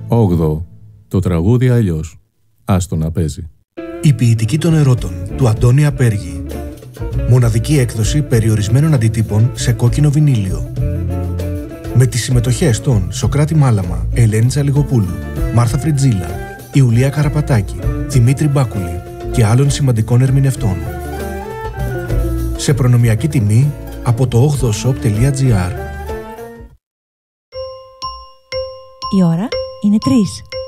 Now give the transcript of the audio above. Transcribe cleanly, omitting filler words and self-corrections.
8. Το τραγούδι αλλιώς. Άστο να παίζει. Η ποιητική των ερώτων του Αντώνη Απέργη. Μοναδική έκδοση περιορισμένων αντιτύπων σε κόκκινο βινίλιο. Με τις συμμετοχές των Σοκράτη Μάλαμα, Ελένη Τσαλιγοπούλου, Μάρθα Φριτζίλα, Ιουλία Καραπατάκη, Δημήτρη Μπάκουλη και άλλων σημαντικών ερμηνευτών. Σε προνομιακή τιμή από το 8shop.gr. Η ώρα είναι 3.